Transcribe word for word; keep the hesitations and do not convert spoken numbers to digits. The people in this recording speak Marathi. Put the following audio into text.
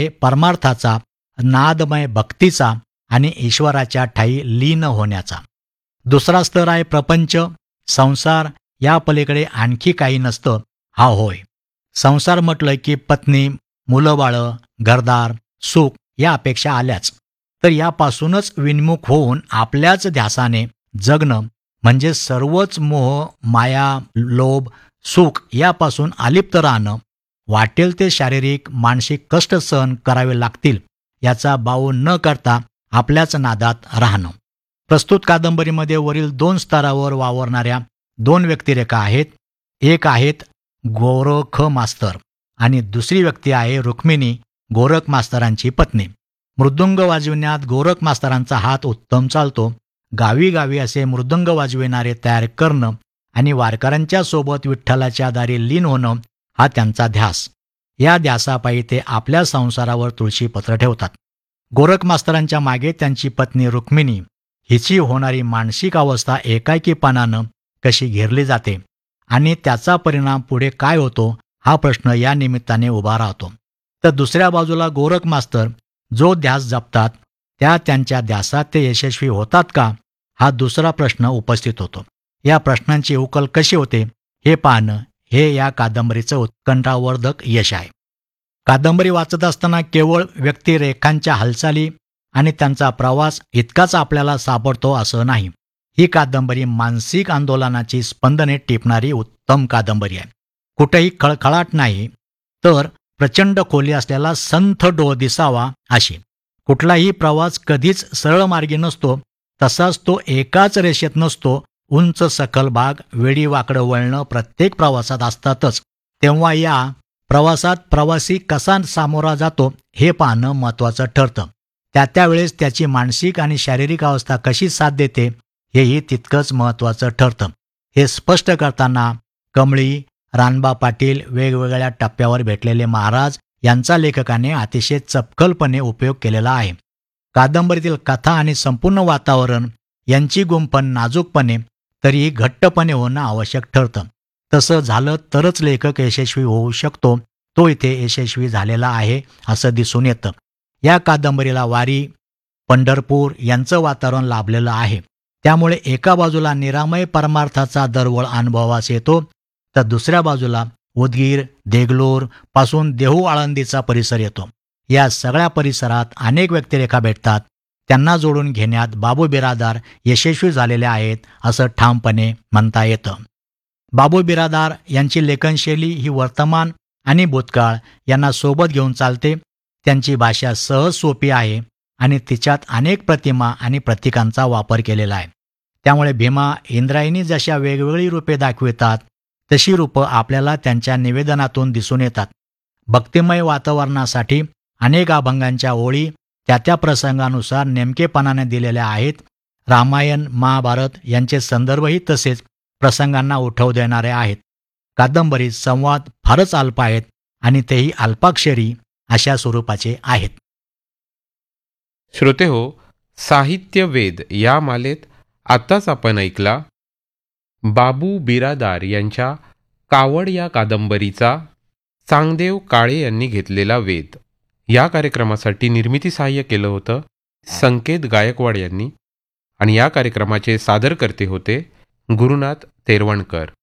आहे परमार्थाचा, नादमय भक्तीचा आणि ईश्वराच्या ठायी लीन होण्याचा. दुसरा स्तर आहे प्रपंच, संसार. या पलीकडे आणखी काही नसतं, हा होय. संसार म्हटलं की पत्नी, मुलं बाळं, घरदार, सुख या अपेक्षा आल्याच. तर यापासूनच विन्मुख होऊन आपल्याच ध्यासाने जगणं म्हणजे सर्वच मोह, माया, लोभ, सुख यापासून अलिप्त राहणं, वाटेल ते शारीरिक मानसिक कष्ट सहन करावे लागतील याचा बाऊ न करता आपल्याच नादात राहणं. प्रस्तुत कादंबरीमध्ये वरील दोन स्तरावर वावरणाऱ्या दोन व्यक्तिरेखा आहेत. एक आहेत गोरख मास्तर आणि दुसरी व्यक्ती आहे रुक्मिणी, गोरख मास्तरांची पत्नी. मृदुंग वाजविण्यात गोरख मास्तरांचा हात उत्तम चालतो. गावी गावी असे मृदुंग वाजविणारे तयार करणं आणि वारकऱ्यांच्या सोबत विठ्ठलाच्या दारी लीन होणं हा त्यांचा ध्यास. या ध्यासापायी ते आपल्या संसारावर तुळशीपत्र ठेवतात. गोरख मास्तरांच्या मागे त्यांची पत्नी रुक्मिणी हिची होणारी मानसिक अवस्था एकाकीपणानं कशी घेरली जाते आणि त्याचा परिणाम पुढे काय होतो हा प्रश्न या निमित्ताने उभा राहतो. तर दुसऱ्या बाजूला गोरख मास्तर जो ध्यास जपतात त्या त्यांच्या ध्यासात ते यशस्वी होतात का हा दुसरा प्रश्न उपस्थित होतो. या प्रश्नांची उकल कशी होते हे पाहणं हे या कादंबरीचं उत्कंठावर्धक यश आहे. कादंबरी वाचत असताना केवळ व्यक्तिरेखांच्या हालचाली आणि त्यांचा प्रवास इतकाच आपल्याला सापडतो असं नाही. ही कादंबरी मानसिक आंदोलनाची स्पंदने टिपणारी उत्तम कादंबरी आहे. कुठेही खळखळाट नाही, तर प्रचंड खोली असलेला संथ डोह दिसावा अशी. कुठलाही प्रवास कधीच सरळ मार्गी नसतो, तसाच तो एकाच रेषेत नसतो. उंच सखल भाग, वेडी वाकडं वळणं प्रत्येक प्रवासात असतातच. तेव्हा या प्रवासात प्रवासी कसा सामोरा जातो हे पाहणं महत्त्वाचं ठरतं. त्या त्यावेळेस त्याची मानसिक आणि शारीरिक अवस्था कशी साथ देते हेही तितकंच महत्त्वाचं ठरतं. हे स्पष्ट करताना कमळी, रानबा पाटील, वेगवेगळ्या टप्प्यावर भेटलेले महाराज यांचा लेखकाने अतिशय चपखलपणे उपयोग केलेला आहे. कादंबरीतील कथा आणि संपूर्ण वातावरण यांची गुंफण नाजूकपणे तरीही घट्टपणे होणं आवश्यक ठरतं. तसं झालं तरच लेखक यशस्वी होऊ शकतो. तो इथे यशस्वी झालेला आहे असं दिसून येतं. या कादंबरीला वारी, पंढरपूर यांचं वातावरण लाभलेलं आहे. त्यामुळे एका बाजूला निरामय परमार्थाचा दरवळ अनुभवास येतो, तर दुसऱ्या बाजूला उदगीर, देगलूर पासून देहू आळंदीचा परिसर येतो. या सगळ्या परिसरात अनेक व्यक्तिरेखा भेटतात. त्यांना जोडून घेण्यात बाबू बिरादार यशस्वी झालेले आहेत असं ठामपणे म्हणता येतं. बाबू बिरादार यांची लेखनशैली ही वर्तमान आणि भूतकाळ यांना सोबत घेऊन चालते. त्यांची भाषा सहज सोपी आहे आणि तिच्यात अनेक प्रतिमा आणि प्रतीकांचा वापर केलेला आहे. त्यामुळे भीमा, इंद्रायणी जशा वेगवेगळी रूपे दाखवितात तशी रूपं आपल्याला त्यांच्या निवेदनातून दिसून येतात. भक्तिमय वातावरणासाठी अनेक अभंगांच्या ओळी त्या त्या प्रसंगानुसार नेमकेपणाने दिलेल्या आहेत. रामायण, महाभारत यांचे संदर्भही तसेच प्रसंगांना उठव देणारे आहेत. कादंबरीत संवाद फारच अल्प आहेत आणि तेही अल्पाक्षरी अशा स्वरूपाचे आहेत. श्रोतेहो, साहित्य वेद या मालेत आत्ताच आपण ऐकला बाबू बिरादार यांच्या कावड या कादंबरीचा चांगदेव काळे यांनी घेतलेला वेध. या कार्यक्रमासाठी निर्मिती सहाय्य केलं होतं संकेत गायकवाड यांनी आणि या कार्यक्रमाचे सादरकर्ते होते गुरुनाथ तेरवणकर.